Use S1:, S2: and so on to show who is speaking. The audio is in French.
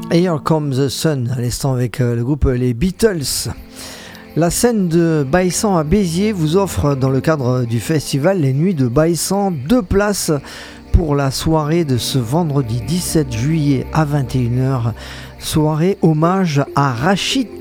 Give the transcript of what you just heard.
S1: Here Comes the Sun, à l'instant avec le groupe les Beatles. La scène de Baïsan à Béziers vous offre, dans le cadre du festival Les Nuits de Baïsan, 2 places pour la soirée de ce vendredi 17 juillet à 21h. Soirée hommage à Rachid